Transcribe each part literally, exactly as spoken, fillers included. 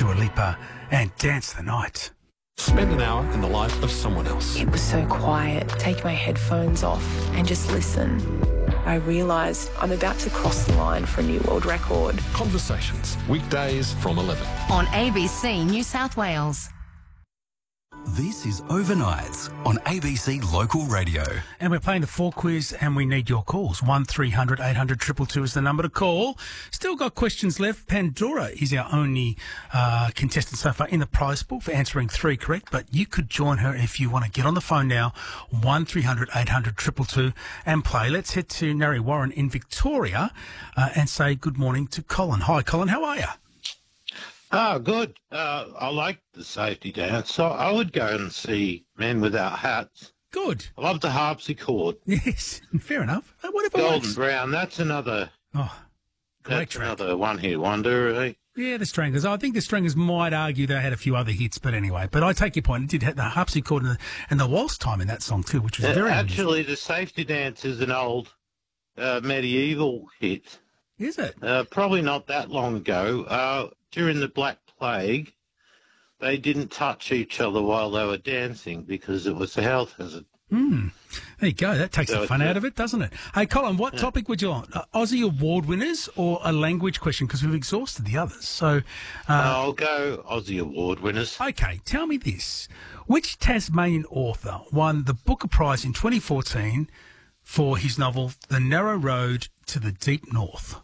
Dua Lipa and Dance the Night. Spend an hour in the life of someone else. It was so quiet. Take my headphones off and just listen. I realised I'm about to cross the line for a new world record. Conversations, weekdays from eleven. On A B C New South Wales. This is Overnights on A B C Local Radio. And we're playing the four quiz and we need your calls. one three hundred eight hundred two two two is the number to call. Still got questions left. Pandora is our only uh, contestant so far in the prize pool for answering three correct, but you could join her if you want to get on the phone now. one three hundred eight hundred two two two and play. Let's head to Narre Warren in Victoria uh, and say good morning to Colin. Hi, Colin. How are you? Oh, good. Uh, I like the safety dance, so I would go and see Men Without Hats. Good. I love the harpsichord. Yes, fair enough. Uh, Whatever Golden works. Brown, that's another, Oh, great that's track. another one-hit wonder. Eh? Yeah, the Stranglers. I think the Stranglers might argue they had a few other hits, but anyway. But I take your point. It did have the harpsichord and the, and the waltz time in that song too, which was Uh, very Actually, the safety dance is an old uh, medieval hit. unusual. Is it? Uh, probably not that long ago. Uh, during the Black Plague, they didn't touch each other while they were dancing because it was a health hazard. Hmm. There you go. That takes So the fun it's, uh, out of it, doesn't it? Hey, Colin, what topic would you like? Uh, Aussie award winners or a language question? Because we've exhausted the others. So, uh, I'll go Aussie Award winners. okay, tell me this. Which Tasmanian author won the Booker Prize in twenty fourteen for his novel The Narrow Road to the Deep North?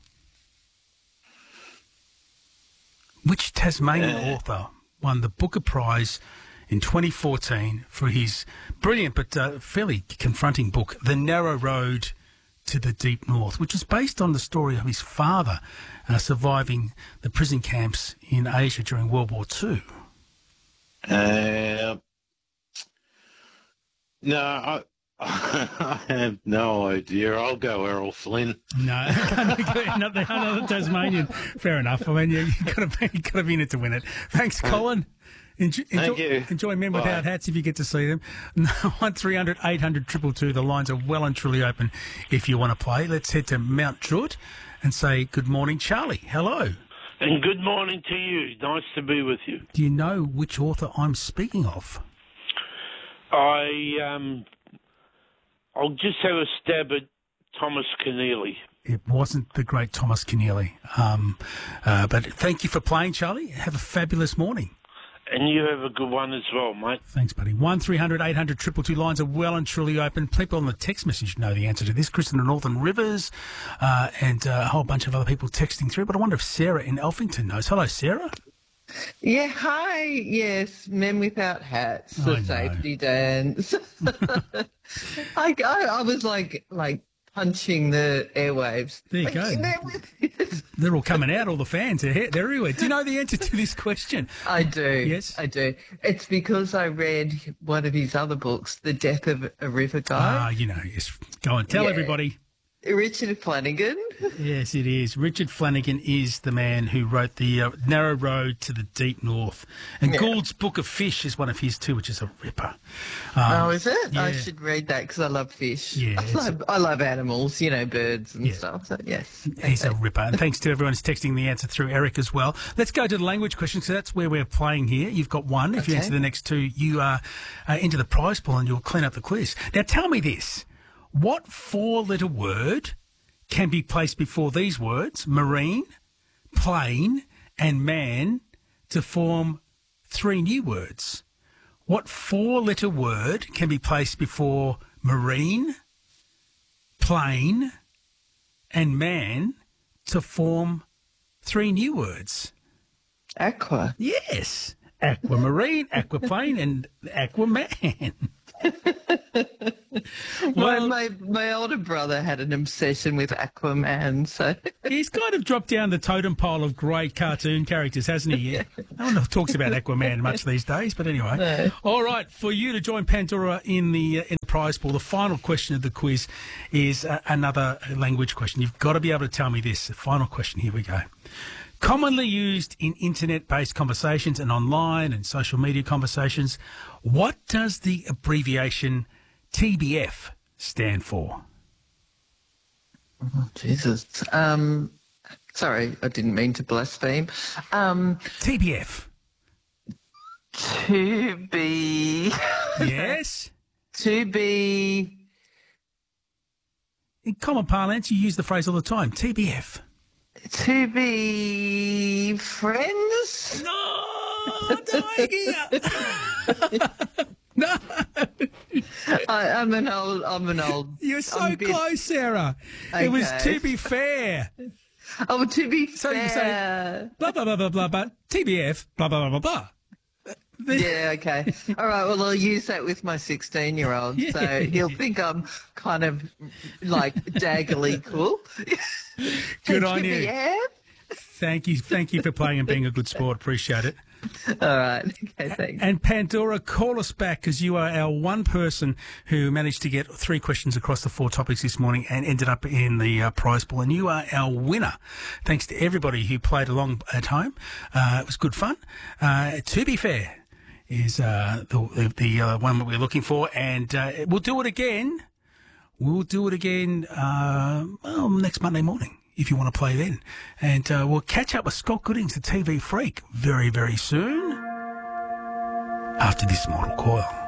Which Tasmanian Uh. author won the Booker Prize in twenty fourteen for his brilliant but uh, fairly confronting book, The Narrow Road to the Deep North, which is based on the story of his father uh, surviving the prison camps in Asia during World War Two? Uh, no, I, I have no idea. I'll go Errol Flynn. No, another, another Tasmanian. Fair enough. I mean, you, you've got to be, you've got to be in it to win it. Thanks, Colin. Enjoy, Thank enjoy, you. enjoy Men Bye. Without Hats if you get to see them. one three hundred eight hundred two two two. The lines are well and truly open if you want to play. Let's head to Mount Druitt and say good morning, Charlie. Hello. And good morning to you. Nice to be with you. Do you know which author I'm speaking of? I um, I'll just have a stab at Thomas Keneally. It wasn't the great Thomas Keneally. Um, uh, but thank you for playing, Charlie. Have a fabulous morning. And you have a good one as well, mate. Thanks, buddy. one three hundred eight hundred two two two lines are well and truly open. People on the text message know the answer to this. Kristen in Northern Rivers uh, and uh, a whole bunch of other people texting through. But I wonder if Sarah in Elphington knows. Hello, Sarah. Yeah, hi. Yes, Men Without Hats, I the know. safety dance. I, I, I was like, like punching the airwaves. There you Like, go. Men with- They're all coming out, all the fans. They're, they're everywhere. Do you know the answer to this question? I do. Yes? I do. It's because I read one of his other books, The Death of a River Guy. Ah, you know, yes. Go on, tell Yeah. everybody. Richard Flanagan. Yes, it is. Richard Flanagan is the man who wrote the uh, Narrow Road to the Deep North. And Yeah. Gould's Book of Fish is one of his too, which is a ripper. Oh, is it? I yeah. should read that because I love fish. Yeah, I it's- love, I love animals, you know, birds and Yeah. stuff. So, yes. He's a ripper. And thanks to everyone who's texting the answer through, Eric as well. Let's go to the language question. So that's where we're playing here. You've got one. If you Okay. answer the next two, you are uh, into the prize pool and you'll clean up the quiz. Now, tell me this. What four-letter word can be placed before these words, marine, plane, and man, to form three new words? What four-letter word can be placed before marine, plane, and man to form three new words? Aqua. Yes. Aquamarine, aquaplane, and aquaman. My, Well, my my older brother had an obsession with Aquaman, so he's kind of dropped down the totem pole of great cartoon characters, hasn't he? No one talks about Aquaman much these days, but anyway. No. All right, for you to join Pandora in the uh, in the prize pool, the final question of the quiz is uh, another language question. You've got to be able to tell me this. The final question. Here we go. Commonly used in internet-based conversations and online and social media conversations, what does the abbreviation T B F stand for? oh, Jesus. Um, sorry, I didn't mean to blaspheme. Um, T B F. To be. Yes. To be. In common parlance, you use the phrase all the time. T B F. To be friends? No, no. I, I'm an old. I'm an old. You're so I'm a bit- close, Sarah. It was Okay. to be fair. Oh, to be So you say fair. blah blah blah blah blah blah. T B F. Blah blah blah blah blah. Yeah, okay. All right, well, I'll use that with my sixteen-year-old. Yeah. So he'll think I'm kind of like daggily cool. Good To on be you. fair. Thank you, thank you for playing and being a good sport. Appreciate it. All right, okay, thanks. And Pandora, call us back because you are our one person who managed to get three questions across the four topics this morning and ended up in the uh, prize pool. And you are our winner. Thanks to everybody who played along at home. Uh, it was good fun. Uh, to be fair, is uh, the the, the uh, one that we're looking for, and uh, we'll do it again. We'll do it again uh, well, next Monday morning if you want to play then. And uh, we'll catch up with Scott Goodings, the T V freak, very, very soon after this Mortal Coil.